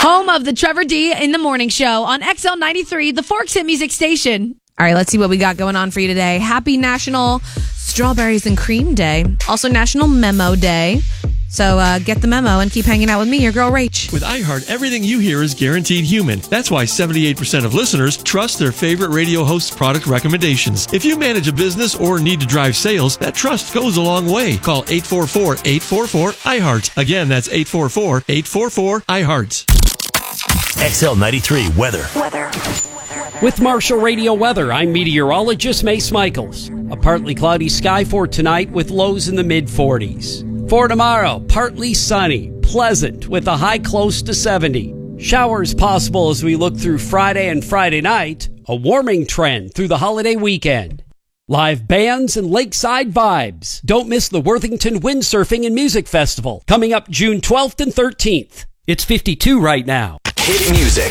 Home of the Trevor D in the Morning Show on XL 93, the Forks Hit Music Station. All right, let's see what we got going on for you today. Happy National Strawberries and Cream Day. Also National Memo Day. So get the memo and keep hanging out with me, your girl Rach. With iHeart, everything you hear is guaranteed human. That's why 78% of listeners trust their favorite radio host's product recommendations. If you manage a business or need to drive sales, that trust goes a long way. Call 844-844-iHeart. Again, that's 844-844-iHeart. XL 93 weather. With Marshall Radio Weather, I'm meteorologist Mace Michaels. A partly cloudy sky for tonight with lows in the mid-40s. For tomorrow, partly sunny, pleasant with a high close to 70. Showers possible as we look through Friday and Friday night. A warming trend through the holiday weekend. Live bands and lakeside vibes. Don't miss the Worthington Windsurfing and Music Festival coming up June 12th and 13th. It's 52 right now. Hit music.